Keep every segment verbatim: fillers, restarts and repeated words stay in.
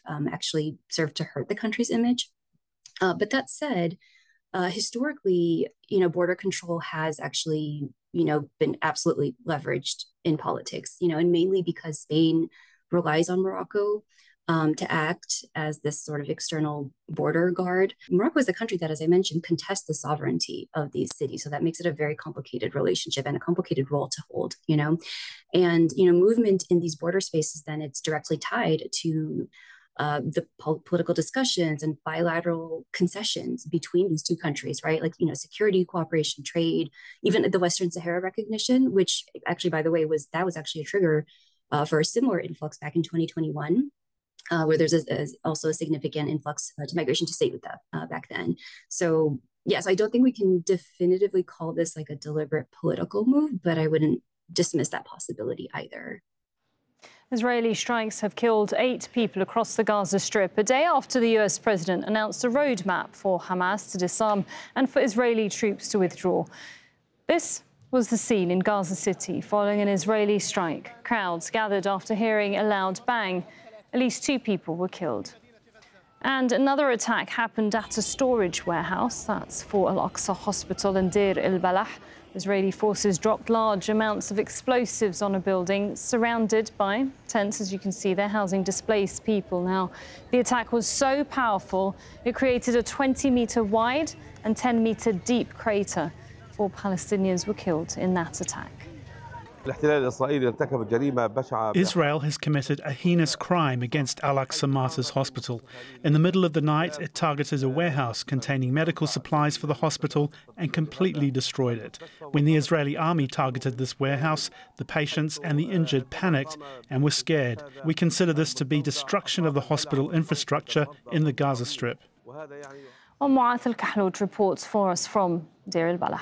um, actually served to hurt the country's image. Uh, but that said, uh, historically, you know, border control has actually, you know, been absolutely leveraged in politics, you know, and mainly because Spain relies on Morocco um, to act as this sort of external border guard. Morocco is a country that, as I mentioned, contests the sovereignty of these cities. So that makes it a very complicated relationship and a complicated role to hold, you know. And, you know, movement in these border spaces, then it's directly tied to Uh, the po- political discussions and bilateral concessions between these two countries, right? Like, you know, security, cooperation, trade, even the Western Sahara recognition, which actually, by the way, was that was actually a trigger uh, for a similar influx back in twenty twenty-one, uh, where there's a, a, also a significant influx uh, to migration to Ceuta uh, back then. So, yes, I don't think we can definitively call this like a deliberate political move, but I wouldn't dismiss that possibility either. Israeli strikes have killed eight people across the Gaza Strip a day after the U S president announced a roadmap for Hamas to disarm and for Israeli troops to withdraw. This was the scene in Gaza City following an Israeli strike. Crowds gathered after hearing a loud bang. At least two people were killed. And another attack happened at a storage warehouse. That's for Al-Aqsa Hospital in Deir el-Balah. Israeli forces dropped large amounts of explosives on a building surrounded by tents, as you can see there, housing displaced people. Now, the attack was so powerful, it created a twenty metre wide and ten metre deep crater. Four Palestinians were killed in that attack. Israel has committed a heinous crime against Al-Aqsa Martyrs Hospital. In the middle of the night, it targeted a warehouse containing medical supplies for the hospital and completely destroyed it. When the Israeli army targeted this warehouse, the patients and the injured panicked and were scared. We consider this to be destruction of the hospital infrastructure in the Gaza Strip. Mu'ath Al-Kahlout reports for us from Deir el-Balah.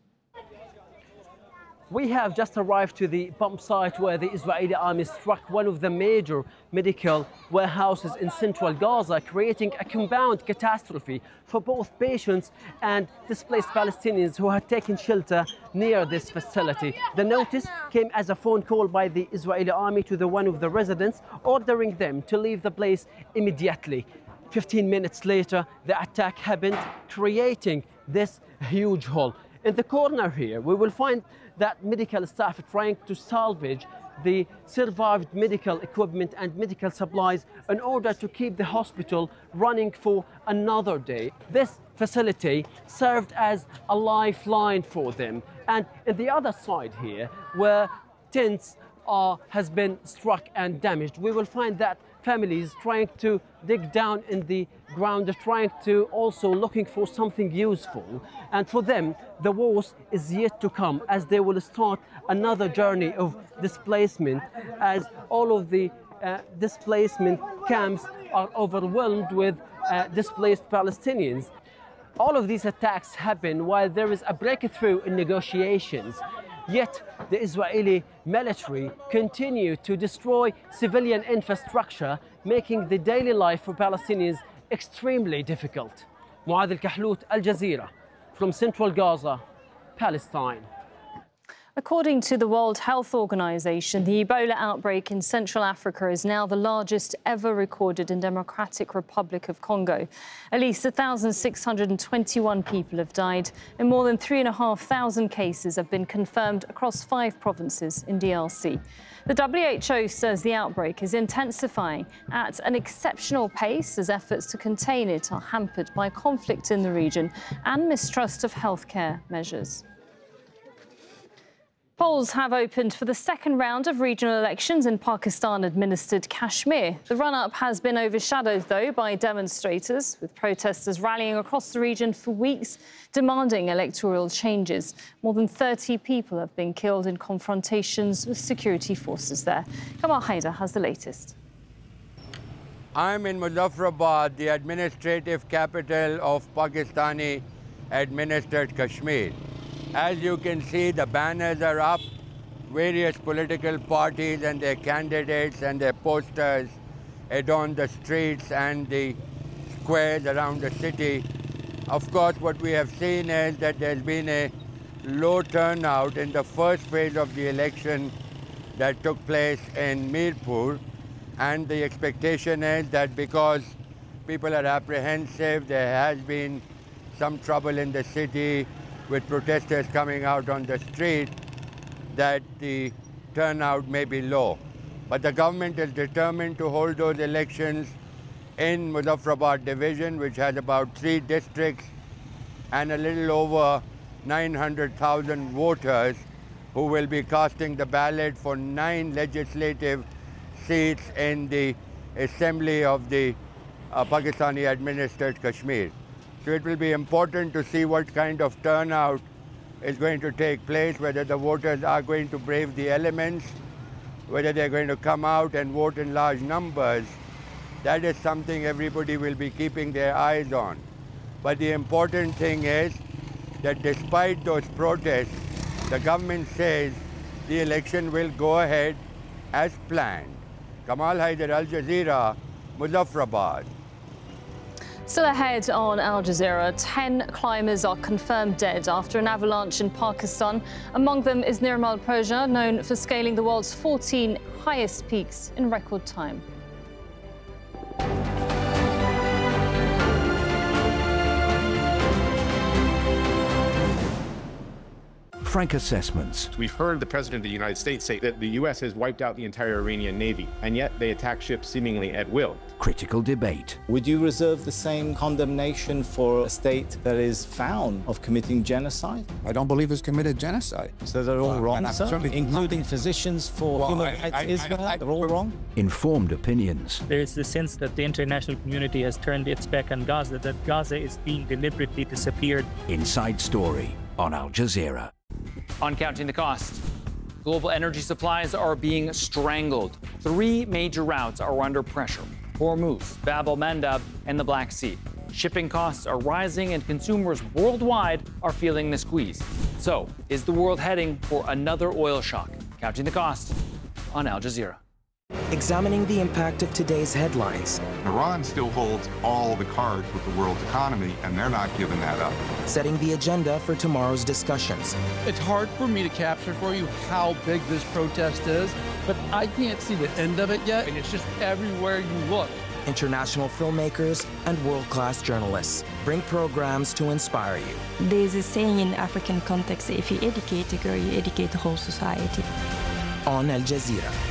We have just arrived to the bomb site where the Israeli army struck one of the major medical warehouses in central Gaza, creating a compound catastrophe for both patients and displaced Palestinians who had taken shelter near this facility. The notice came as a phone call by the Israeli army to the one of the residents, ordering them to leave the place immediately. fifteen minutes later, the attack happened, creating this huge hole. In the corner here, we will find that medical staff trying to salvage the survived medical equipment and medical supplies in order to keep the hospital running for another day. This facility served as a lifeline for them. And in the other side here, where tents are, has been struck and damaged, we will find that families trying to dig down in the ground, trying to also looking for something useful. And for them, the worst is yet to come, as they will start another journey of displacement, as all of the uh, displacement camps are overwhelmed with uh, displaced Palestinians. All of these attacks happen while there is a breakthrough in negotiations. Yet the Israeli military continue to destroy civilian infrastructure, making the daily life for Palestinians extremely difficult. Mu'ath Al-Kahlout, Al Jazeera, from central Gaza, Palestine. According to the World Health Organization, the Ebola outbreak in Central Africa is now the largest ever recorded in Democratic Republic of Congo. At least one thousand six hundred twenty-one people have died, and more than three thousand five hundred cases have been confirmed across five provinces in D R C. The W H O says the outbreak is intensifying at an exceptional pace as efforts to contain it are hampered by conflict in the region and mistrust of healthcare measures. Polls have opened for the second round of regional elections in Pakistan-administered Kashmir. The run-up has been overshadowed, though, by demonstrators, with protesters rallying across the region for weeks, demanding electoral changes. More than thirty people have been killed in confrontations with security forces there. Kamal Haider has the latest. I'm in Muzaffarabad, the administrative capital of Pakistani-administered Kashmir. As you can see, the banners are up, various political parties and their candidates and their posters adorn the streets and the squares around the city. Of course, what we have seen is that there's been a low turnout in the first phase of the election that took place in Mirpur. And the expectation is that because people are apprehensive, there has been some trouble in the city with protesters coming out on the street, that the turnout may be low. But the government is determined to hold those elections in Muzaffarabad division, which has about three districts and a little over nine hundred thousand voters who will be casting the ballot for nine legislative seats in the assembly of the uh, Pakistani administered Kashmir. So it will be important to see what kind of turnout is going to take place, whether the voters are going to brave the elements, whether they're going to come out and vote in large numbers. That is something everybody will be keeping their eyes on. But the important thing is that despite those protests, the government says the election will go ahead as planned. Kamal Haider, Al Jazeera, Muzaffarabad. Still ahead on Al Jazeera, ten climbers are confirmed dead after an avalanche in Pakistan. Among them is Nirmal Purja, known for scaling the world's fourteen highest peaks in record time. Frank Assessments. We've heard the President of the United States say that the U S has wiped out the entire Iranian Navy, and yet they attack ships seemingly at will. Critical debate. Would you reserve the same condemnation for a state that is found of committing genocide? I don't believe it's committed genocide. So they're all well, wrong, sir? Including physicians for well, human I, rights I, Israel? I, I, they're all wrong? Informed opinions. There is the sense that the international community has turned its back on Gaza, that Gaza is being deliberately disappeared. Inside Story on Al Jazeera. On Counting the Cost, global energy supplies are being strangled. Three major routes are under pressure: Hormuz, Bab el-Mandab, and the Black Sea. Shipping costs are rising and consumers worldwide are feeling the squeeze. So, is the world heading for another oil shock? Counting the Cost on Al Jazeera. Examining the impact of today's headlines. Iran still holds all the cards with the world's economy, and they're not giving that up. Setting the agenda for tomorrow's discussions. It's hard for me to capture for you how big this protest is, but I can't see the end of it yet, and it's just everywhere you look. International filmmakers and world-class journalists bring programs to inspire you. There's a saying in African context, if you educate a girl, you educate the whole society. On Al Jazeera.